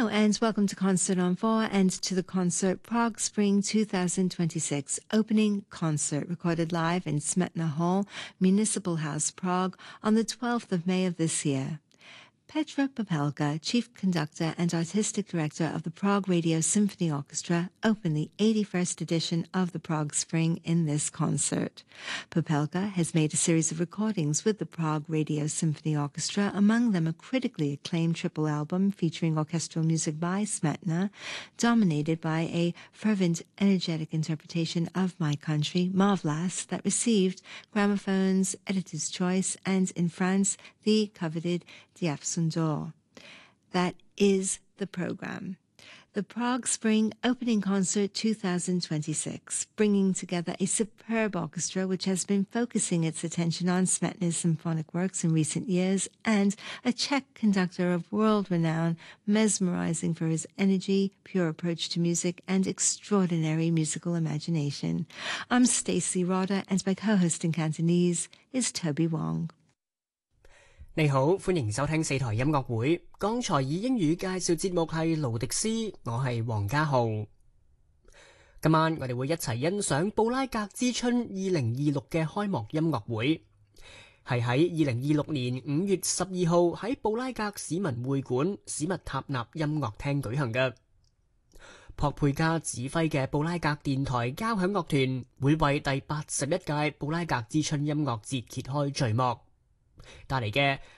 and welcome to Concert on 4 and to the concert Prague Spring 2026 opening concert recorded live in Smetana Hall, Municipal House, Prague on the 12th of May of this year. Petra Popelka, Chief Conductor and Artistic Director of the Prague Radio Symphony Orchestra, opened the 81st edition of the Prague Spring in this concert. Popelka has made a series of recordings with the Prague Radio Symphony Orchestra, among them a critically acclaimed triple album featuring orchestral music by Smetana, dominated by a fervent, energetic interpretation of My Country, Ma Vlast, that received Gramophone's Editor's Choice and, in France, the coveted Diapason d'Or. That is the program. The Prague Spring Opening Concert 2026, bringing together a superb orchestra which has been focusing its attention on Smetana's symphonic works in recent years, and a Czech conductor of world renown, mesmerizing for his energy, pure approach to music, and extraordinary musical imagination. I'm Stacey Roder, and my co-host in Cantonese is Toby Wong. 你好，歡迎收聽四台音樂會。剛才以英語介紹節目係勞迪斯，我係黃家浩。今晚我哋會一齊欣賞布拉格之春2026嘅開幕音樂會，係喺2026年5月12號喺布拉格市民會館史密塔納音樂廳舉行嘅。珀佩加指揮嘅布拉格電台交響樂團會為第81屆布拉格之春音樂節揭開序幕。帶嚟嘅